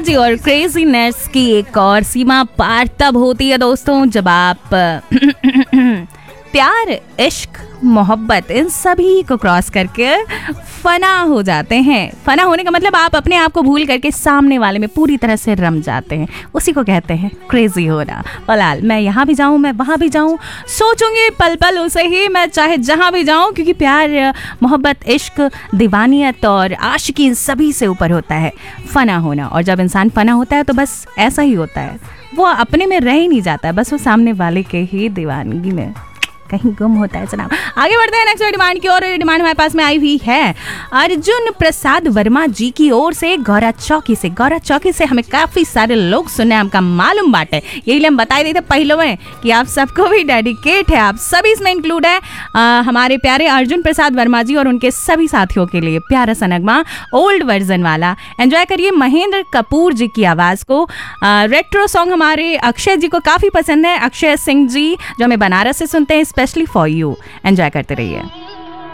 जी, और क्रेजीनेस की एक और सीमा पार तब होती है दोस्तों जब आप प्यार, इश्क, मोहब्बत इन सभी को क्रॉस करके फना हो जाते हैं। फना होने का मतलब आप अपने आप को भूल करके सामने वाले में पूरी तरह से रम जाते हैं। उसी को कहते हैं क्रेजी होना। फिलहाल मैं यहाँ भी जाऊँ, मैं वहाँ भी जाऊँ, सोचूंगी पल पल उसे ही, मैं चाहे जहाँ भी जाऊँ, क्योंकि प्यार, मोहब्बत, इश्क, दीवानियत और आशिकी इन सभी से ऊपर होता है फना होना। और जब इंसान फना होता है तो बस ऐसा ही होता है, वो अपने में रह ही नहीं जाता है, बस वो सामने वाले के ही दीवानगी में कहीं गुम होता है जनाब। आगे बढ़ते हैं नेक्स्ट डिमांड की ओर। डिमांड हमारे पास में आई हुई है अर्जुन प्रसाद वर्मा जी की ओर से, गौरा चौकी से। गौरा चौकी से हमें काफी सारे लोग सुने, हमका मालूम बात है, यही हम बताए देते पहले में कि आप सबको भी डेडिकेट है, आप सभी इसमें इंक्लूड है। हमारे प्यारे अर्जुन प्रसाद वर्मा जी और उनके सभी साथियों के लिए प्यारा सा नगमा ओल्ड वर्जन वाला एंजॉय करिए महेंद्र कपूर जी की आवाज को। रेट्रो सॉन्ग हमारे अक्षय जी को काफी पसंद है, अक्षय सिंह जी जो हमें बनारस से सुनते हैं, स्पेशली फॉर यू। एंजॉय करते रहिए।